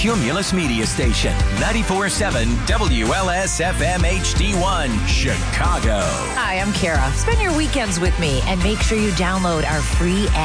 Cumulus Media Station, 94.7 WLS-FM HD1, Chicago. Hi, I'm Kara. Spend your weekends with me and make sure you download our free app.